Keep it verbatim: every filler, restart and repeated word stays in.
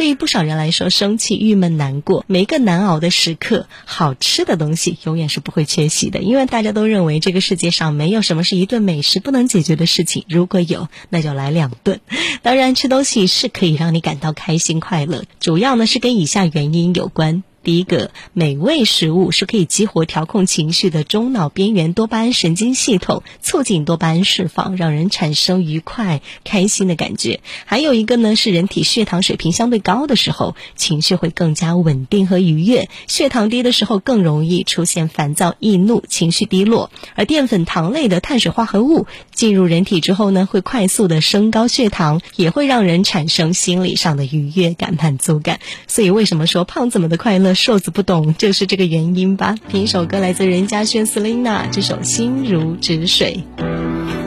对于不少人来说，生气、郁闷、难过，每一个难熬的时刻，好吃的东西永远是不会缺席的，因为大家都认为这个世界上没有什么是一顿美食不能解决的事情，如果有，那就来两顿。当然，吃东西是可以让你感到开心快乐，主要呢是跟以下原因有关。第一个，美味食物是可以激活调控情绪的中脑边缘多巴胺神经系统，促进多巴胺释放，让人产生愉快开心的感觉。还有一个呢，是人体血糖水平相对高的时候，情绪会更加稳定和愉悦，血糖低的时候更容易出现烦躁易怒，情绪低落。而淀粉糖类的碳水化合物进入人体之后呢，会快速的升高血糖，也会让人产生心理上的愉悦感满足感。所以为什么说胖子们的快乐瘦子不懂，就是这个原因吧。听一首歌，来自任嘉萱 Selina， 这首心如止水。